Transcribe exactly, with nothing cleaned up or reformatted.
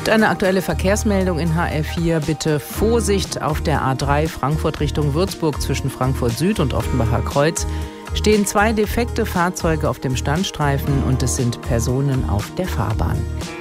Und eine aktuelle Verkehrsmeldung in H R vier. Bitte Vorsicht auf der A drei Frankfurt Richtung Würzburg zwischen Frankfurt Süd und Offenbacher Kreuz. Stehen zwei defekte Fahrzeuge auf dem Standstreifen und es sind Personen auf der Fahrbahn.